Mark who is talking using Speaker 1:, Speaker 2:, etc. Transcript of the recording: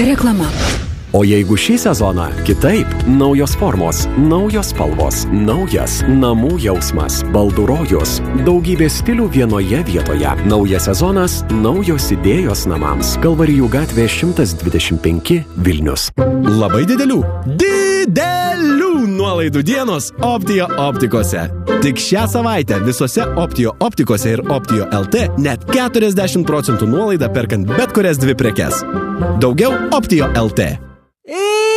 Speaker 1: Reklama.
Speaker 2: O jeigu šį sezoną kitaip, naujos formos, naujos spalvos, naujas namų jausmas, baldų rojus, daugybė stilių vienoje vietoje. Naujas sezonas, naujos idėjos namams. Kalvarijų gatvė 125 Vilnius.
Speaker 3: Labai didelių nuolaidų dienos Optija optikose. Tik šią savaitę visose Optijo optikose ir Optijo LT net 40% nuolaida perkant bet kurias 2 prekes. Daugiau Optijo LT.